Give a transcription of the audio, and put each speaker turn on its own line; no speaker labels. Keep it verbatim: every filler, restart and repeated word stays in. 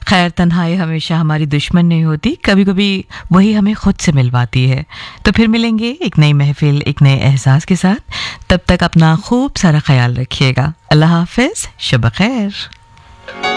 खैर, तन्हाई हमेशा हमारी दुश्मन नहीं होती, कभी कभी वही हमें खुद से मिलवाती है। तो फिर मिलेंगे एक नई महफिल, एक नए एहसास के साथ। तब तक अपना खूब सारा ख्याल रखिएगा। अल्लाह हाफिज़, शब खैर।